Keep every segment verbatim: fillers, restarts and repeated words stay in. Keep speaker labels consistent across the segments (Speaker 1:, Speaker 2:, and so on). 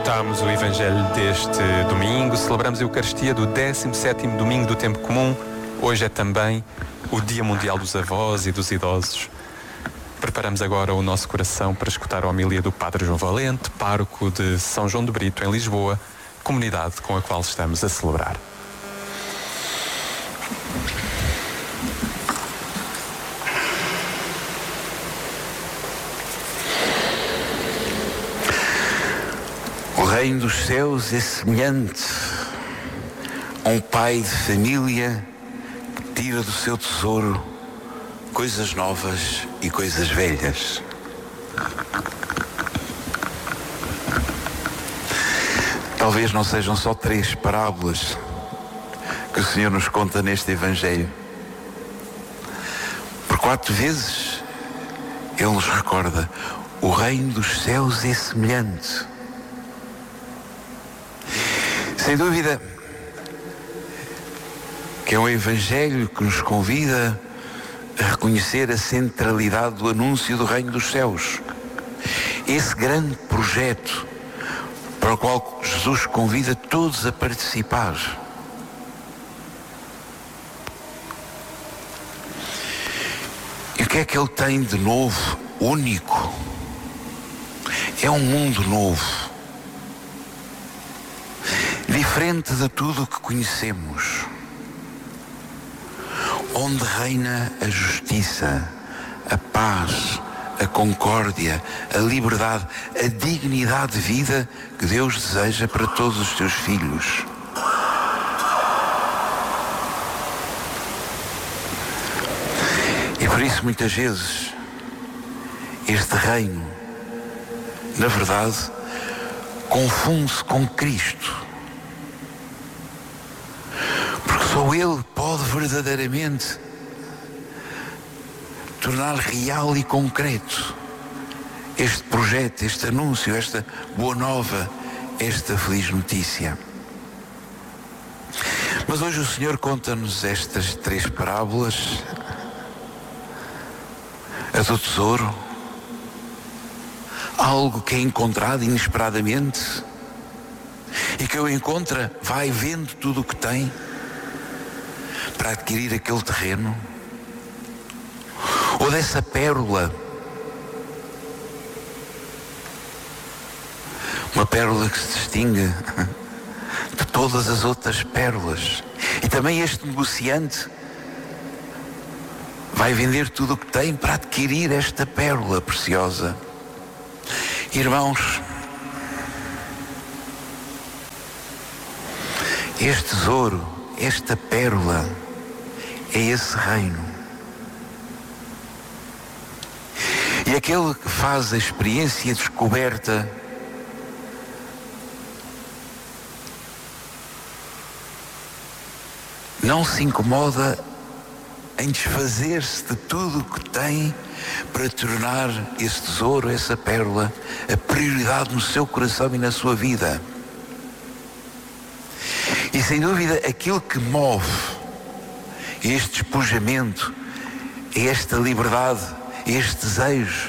Speaker 1: Escutamos o Evangelho deste domingo, celebramos a Eucaristia do décimo sétimo domingo do Tempo Comum. Hoje é também o Dia Mundial dos Avós e dos Idosos. Preparamos agora o nosso coração para escutar a homilia do Padre João Valente, pároco de São João de Brito, em Lisboa, comunidade com a qual estamos a celebrar.
Speaker 2: O reino dos céus é semelhante a um pai de família que tira do seu tesouro coisas novas e coisas velhas. Talvez não sejam só três parábolas que o Senhor nos conta neste Evangelho. Por quatro vezes Ele nos recorda: o reino dos céus é semelhante. Sem dúvida que é um Evangelho que nos convida a reconhecer a centralidade do anúncio do reino dos céus. Esse grande projeto para o qual Jesus convida todos a participar. E o que é que Ele tem de novo, único? É um mundo novo, diferente de tudo o que conhecemos, onde reina a justiça, a paz, a concórdia, a liberdade, a dignidade de vida que Deus deseja para todos os seus filhos. E por isso muitas vezes este reino, na verdade, confunde-se com Cristo. Só Ele pode verdadeiramente tornar real e concreto este projeto, este anúncio, esta boa nova, esta feliz notícia. Mas hoje o Senhor conta-nos estas três parábolas: a do tesouro, algo que é encontrado inesperadamente e que o encontra, vai vendo tudo o que tem para adquirir aquele terreno, ou dessa pérola, uma pérola que se distingue de todas as outras pérolas. E também este negociante vai vender tudo o que tem para adquirir esta pérola preciosa. Irmãos, este tesouro, esta pérola, é esse reino. E aquele que faz a experiência e a descoberta não se incomoda em desfazer-se de tudo o que tem para tornar esse tesouro, essa pérola, a prioridade no seu coração e na sua vida. E sem dúvida aquilo que move este despojamento, esta liberdade, este desejo,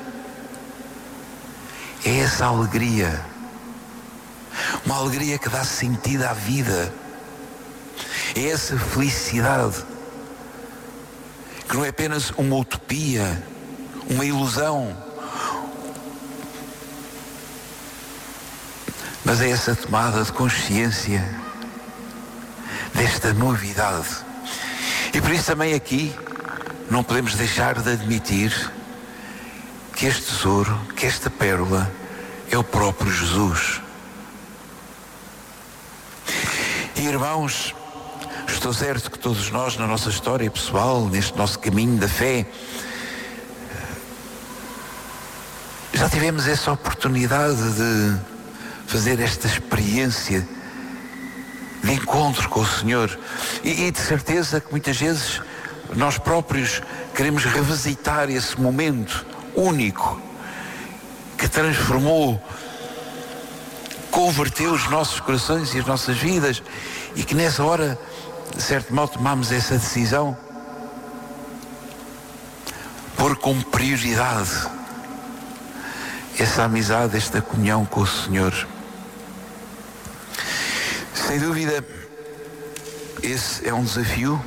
Speaker 2: é essa alegria, uma alegria que dá sentido à vida, é essa felicidade que não é apenas uma utopia, uma ilusão, mas é essa tomada de consciência desta novidade. E por isso também aqui não podemos deixar de admitir que este tesouro, que esta pérola é o próprio Jesus. E irmãos, estou certo que todos nós, na nossa história pessoal, neste nosso caminho da fé, já tivemos essa oportunidade de fazer esta experiência de encontro com o Senhor, e, e de certeza que muitas vezes nós próprios queremos revisitar esse momento único que transformou, converteu os nossos corações e as nossas vidas, e que nessa hora, de certo modo, tomamos essa decisão, pôr como prioridade essa amizade, esta comunhão com o Senhor. Sem dúvida, esse é um desafio.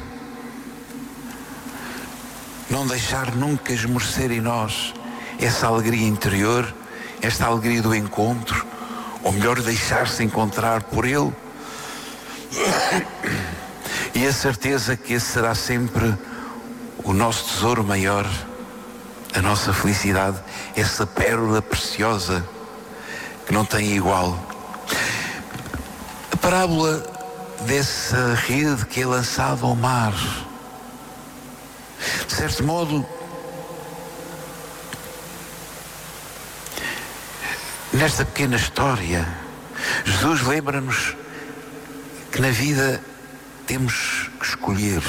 Speaker 2: Não deixar nunca esmorecer em nós essa alegria interior, esta alegria do encontro, ou melhor, deixar-se encontrar por Ele. E a certeza que esse será sempre o nosso tesouro maior, a nossa felicidade, essa pérola preciosa que não tem igual. A parábola dessa rede que é lançada ao mar, de certo modo, nesta pequena história, Jesus lembra-nos que na vida temos que escolher,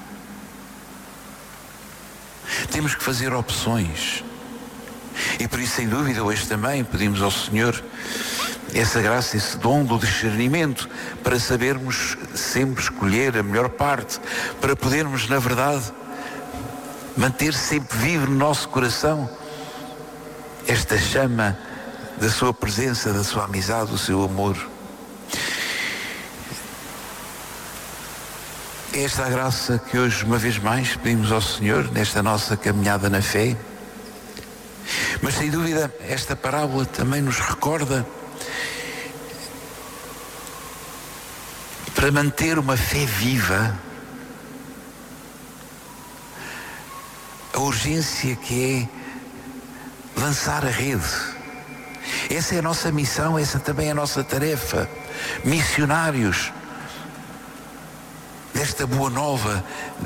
Speaker 2: temos que fazer opções, e por isso, sem dúvida, hoje também pedimos ao Senhor essa graça, esse dom do discernimento, para sabermos sempre escolher a melhor parte, para podermos, na verdade, manter sempre vivo no nosso coração esta chama da sua presença, da sua amizade, do seu amor. É esta a graça que hoje, uma vez mais, pedimos ao Senhor nesta nossa caminhada na fé. Mas, sem dúvida, esta parábola também nos recorda, para manter uma fé viva, a urgência que é lançar a rede. Essa é a nossa missão, essa também é a nossa tarefa. Missionários desta boa nova,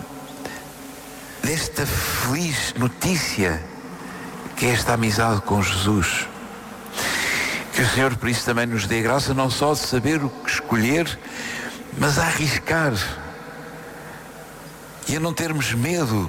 Speaker 2: desta feliz notícia que é esta amizade com Jesus. Que o Senhor, por isso, também nos dê graça não só de saber o que escolher, mas a arriscar e a não termos medo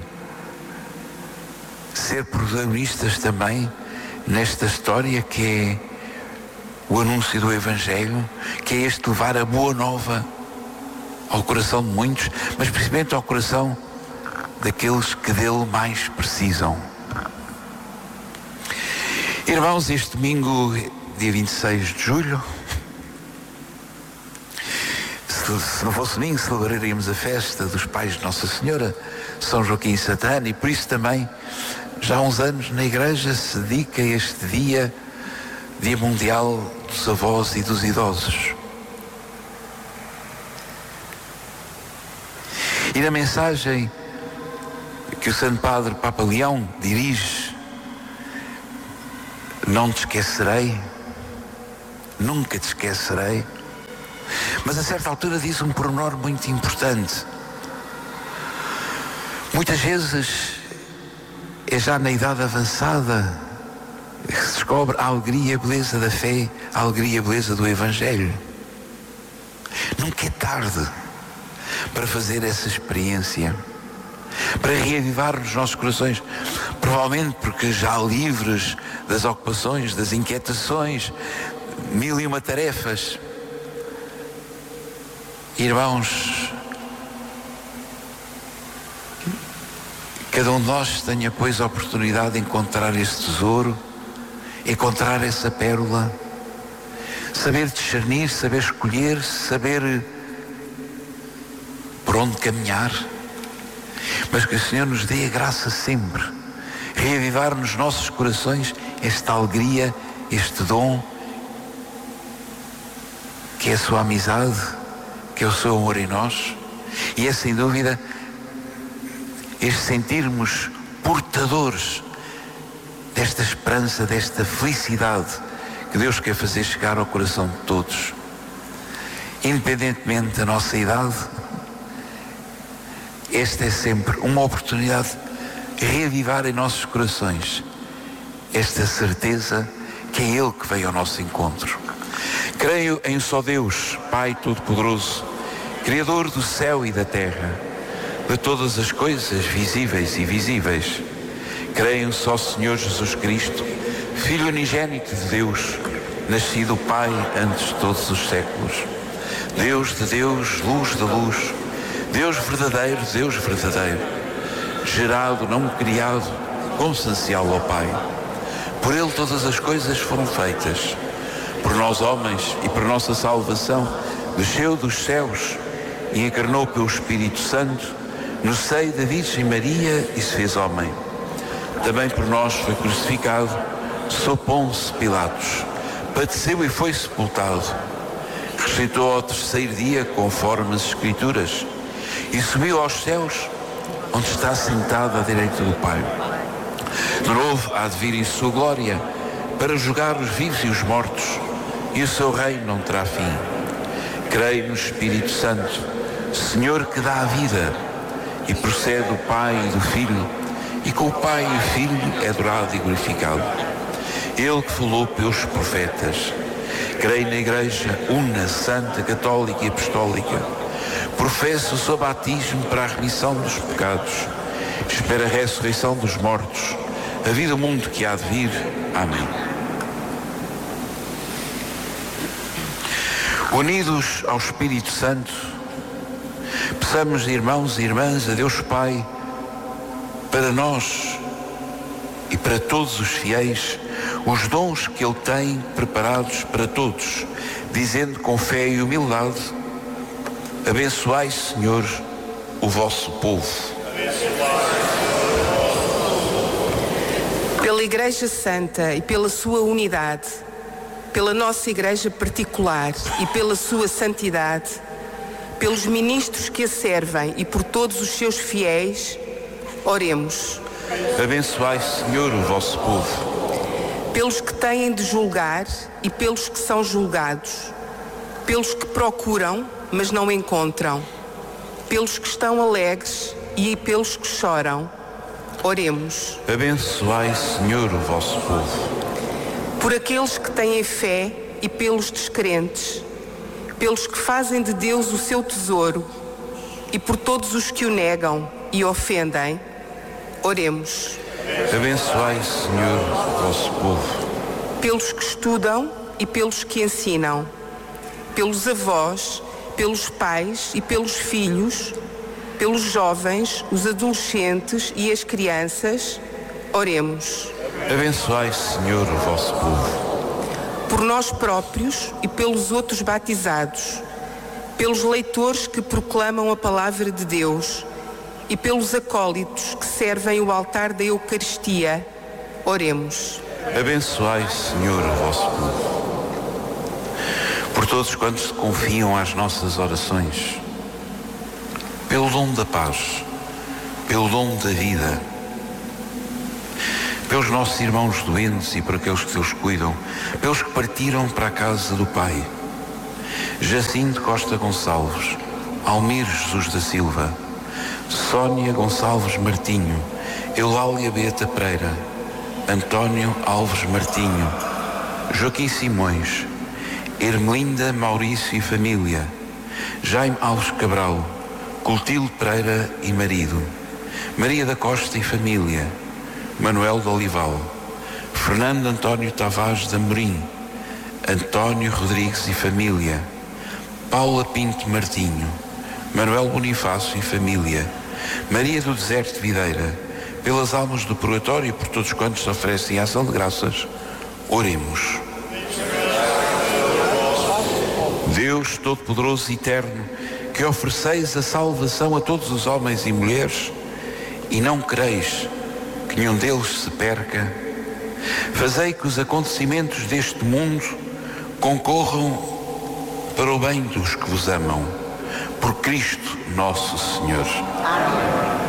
Speaker 2: de ser protagonistas também nesta história que é o anúncio do Evangelho, que é este levar a boa nova ao coração de muitos, mas principalmente ao coração daqueles que dele mais precisam. Irmãos, este domingo, dia vinte e seis de julho, se, se não fosse domingo, celebraríamos a festa dos pais de Nossa Senhora, São Joaquim e Santa Ana, e por isso também, já há uns anos, na Igreja se dedica a este dia, Dia Mundial dos Avós e dos Idosos. E na mensagem que o Santo Padre Papa Leão dirige, não te esquecerei, nunca te esquecerei, mas a certa altura diz um pormenor muito importante. Muitas vezes é já na idade avançada que se descobre a alegria e a beleza da fé, a alegria e a beleza do Evangelho. Nunca é tarde para fazer essa experiência, para reavivar nos nossos corações, provavelmente porque já livres das ocupações, das inquietações, mil e uma tarefas. Irmãos, cada um de nós tenha, pois, a oportunidade de encontrar esse tesouro, encontrar essa pérola, saber discernir, saber escolher, saber por onde caminhar, mas que o Senhor nos dê a graça sempre, reavivar nos nossos corações esta alegria, este dom, que é a sua amizade, que é o seu amor em nós, e é sem dúvida este sentirmos portadores desta esperança, desta felicidade que Deus quer fazer chegar ao coração de todos, independentemente da nossa idade. Esta é sempre uma oportunidade de reavivar em nossos corações esta certeza que é Ele que veio ao nosso encontro. Creio em só Deus, Pai Todo-Poderoso, Criador do céu e da terra, de todas as coisas visíveis e invisíveis. Creio em só Senhor Jesus Cristo, Filho unigênito de Deus, nascido Pai antes de todos os séculos. Deus de Deus, luz de luz, Deus verdadeiro, Deus verdadeiro, gerado, não criado, consubstancial ao Pai. Por Ele todas as coisas foram feitas. Por nós homens e por nossa salvação, desceu dos céus e encarnou pelo Espírito Santo no seio da Virgem Maria e se fez homem. Também por nós foi crucificado sob Pôncio Pilatos, padeceu e foi sepultado, ressuscitou ao terceiro dia conforme as Escrituras e subiu aos céus, onde está sentado à direita do Pai. De novo há de vir em sua glória para julgar os vivos e os mortos, e o seu reino não terá fim. Creio no Espírito Santo, Senhor que dá a vida e procede do Pai e do Filho, e com o Pai e o Filho é adorado e glorificado. Ele que falou pelos profetas. Creio na Igreja una, santa, católica e apostólica. Professo o seu batismo para a remissão dos pecados. Espero a ressurreição dos mortos, a vida do mundo que há de vir. Amém. Unidos ao Espírito Santo, peçamos, irmãos e irmãs, a Deus Pai, para nós e para todos os fiéis, os dons que Ele tem preparados para todos, dizendo com fé e humildade: abençoai, Senhor, o vosso povo.
Speaker 3: Pela Igreja Santa e pela sua unidade, pela nossa Igreja particular e pela sua santidade, pelos ministros que a servem e por todos os seus fiéis, oremos.
Speaker 2: Abençoai, Senhor, o vosso povo.
Speaker 3: Pelos que têm de julgar e pelos que são julgados, pelos que procuram, mas não encontram, pelos que estão alegres e pelos que choram, oremos.
Speaker 2: Abençoai, Senhor, o vosso povo.
Speaker 3: Por aqueles que têm fé e pelos descrentes, pelos que fazem de Deus o seu tesouro e por todos os que o negam e ofendem, oremos.
Speaker 2: Abençoai, Senhor, o vosso povo.
Speaker 3: Pelos que estudam e pelos que ensinam, pelos avós, pelos pais e pelos filhos, pelos jovens, os adolescentes e as crianças, oremos.
Speaker 2: Abençoai, Senhor, o vosso povo.
Speaker 3: Por nós próprios e pelos outros batizados, pelos leitores que proclamam a palavra de Deus e pelos acólitos que servem o altar da Eucaristia, oremos.
Speaker 2: Abençoai, Senhor, o vosso povo. Por todos quantos se confiam às nossas orações, pelo dom da paz, pelo dom da vida, pelos nossos irmãos doentes e por aqueles que os cuidam, pelos que partiram para a casa do Pai, Jacinto Costa Gonçalves, Almir Jesus da Silva, Sónia Gonçalves Martinho, Eulália Beata Pereira, António Alves Martinho, Joaquim Simões, Ermelinda Maurício e família, Jaime Alves Cabral, Clotilde Pereira e marido, Maria da Costa e família, Manuel de Olival, Fernando António Tavares de Amorim, António Rodrigues e família, Paula Pinto Martinho, Manuel Bonifácio e família, Maria do Deserto de Videira, pelas almas do purgatório e por todos quantos oferecem ação de graças, oremos. Deus Todo-Poderoso e Eterno, que ofereceis a salvação a todos os homens e mulheres e não quereis que nenhum deles se perca, fazei que os acontecimentos deste mundo concorram para o bem dos que vos amam. Por Cristo nosso Senhor. Amém.